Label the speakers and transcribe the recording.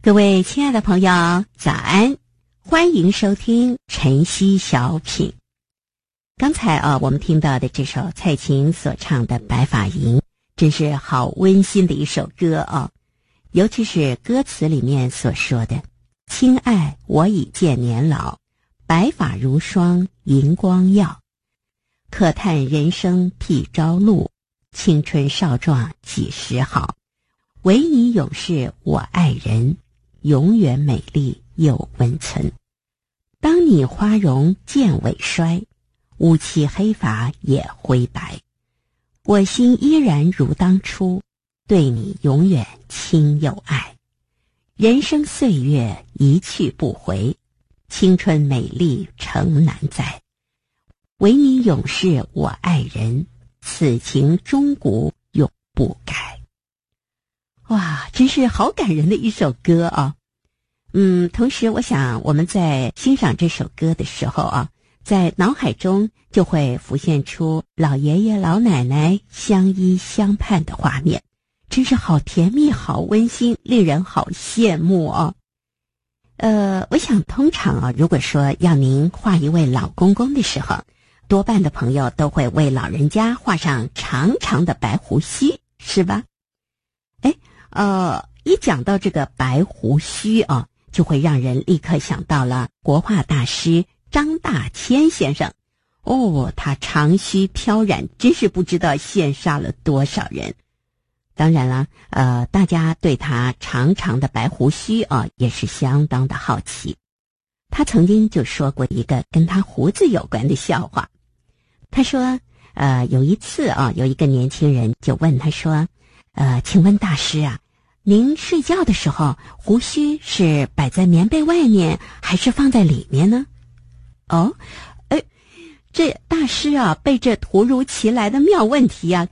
Speaker 1: 各位亲爱的朋友，早安，欢迎收听晨曦小品。刚才我们听到的这首蔡琴所唱的《白发吟》，真是好温馨的一首歌啊！尤其是歌词里面所说的“亲爱，我已渐年老，白发如霜银光耀，可叹人生辟朝露，青春少壮几时好，唯你永是我爱人，永远美丽又温存。当你花容渐萎衰，乌漆黑发也灰白，我心依然如当初，对你永远亲又爱。人生岁月一去不回，青春美丽诚难再，唯你永是我爱人，此情终古永不改。哇，真是好感人的一首歌啊！同时我想我们在欣赏这首歌的时候啊，在脑海中就会浮现出老爷爷老奶奶相依相伴的画面，真是好甜蜜好温馨，令人好羡慕哦。我想通常啊，如果说要您画一位老公公的时候，多半的朋友都会为老人家画上长长的白胡须，是吧？一讲到这个白胡须啊，就会让人立刻想到了国画大师张大千先生。他长须飘染，真是不知道羡煞了多少人。当然了，大家对他长长的白胡须啊，也是相当的好奇。他曾经就说过一个跟他胡子有关的笑话。他说，有一次啊，有一个年轻人就问他说，请问大师啊，您睡觉的时候，胡须是摆在棉被外面，还是放在里面呢？这大师啊，被这突如其来的妙问题啊，